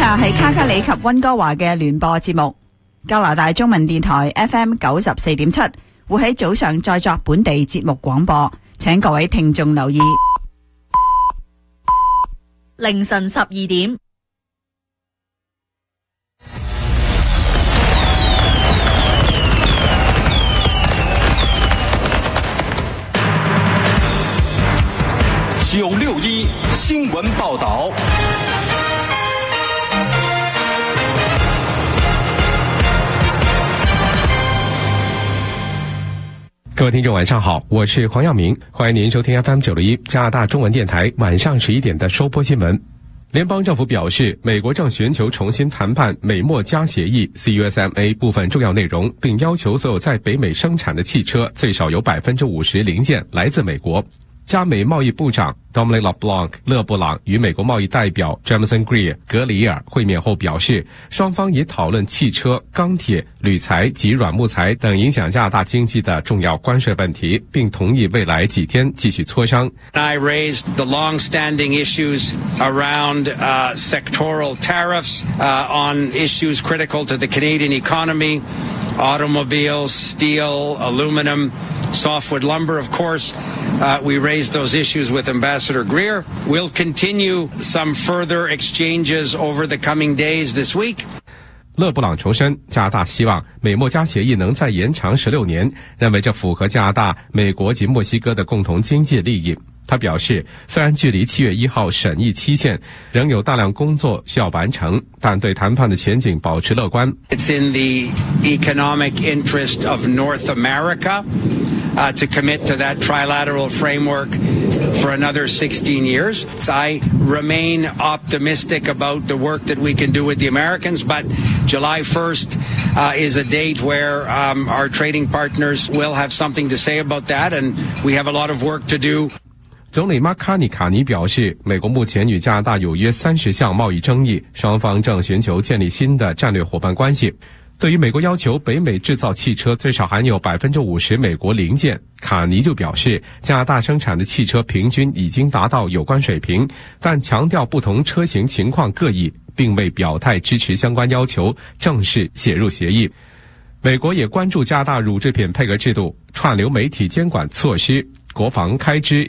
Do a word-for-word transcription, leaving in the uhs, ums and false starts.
下係卡卡里及溫哥華嘅聯播節目。加拿大中文電台 F M 九十四點七會喺早上再作本地節目廣播，請各位聽眾留意。 凌晨十二點。 九六一新闻报道。 各位听众晚上好，我是黄耀明，欢迎您收听 F M 九六一加拿大中文电台晚上十一点的收播新闻。联邦政府表示，美国正寻求重新谈判美墨加协议 C U S M A 部分重要内容，并要求所有在北美生产的汽车最少有 百分之五十 零件来自美国。加美贸易部长 Dominic LeBlanc 勒布朗与美国贸易代表 Jameson Greer 格里尔会面后表示，双方已讨论汽车、钢铁、铝材及软木材等影响加拿大经济的重要关税问题，并同意未来几天继续磋商。 I raised the long-standing issues around uh, sectoral tariffs uh, on issues critical to the Canadian economy, automobiles, steel, aluminum, softwood lumber, of course. Uh, we raised those issues with Ambassador Greer. We'll continue some further exchanges over the coming days this week. 勒布朗重申，加拿大希望美墨加协议能再延长十六年，认为这符合加拿大、美国及墨西哥的共同经济利益。他表示，虽然距离七月一号审议期限仍有大量工作需要完成，但对谈判的前景保持乐观。 It's in the economic interest of North America uh, to commit to that trilateral framework for another sixteen years. I remain optimistic about the work that we can do with the Americans, but July first uh, is a date where um, our trading partners will have something to say about that, and we have a lot of work to do. 总理马卡尼卡尼表示，美国目前与加拿大有约三十项贸易争议，双方正寻求建立新的战略伙伴关系。对于美国要求北美制造汽车最少含有 百分之五十 美国零件，卡尼就表示，加拿大生产的汽车平均已经达到有关水平，但强调不同车型情况各异，并未表态支持相关要求正式写入协议。美国也关注加拿大乳制品配额制度、串流媒体监管措施、国防开支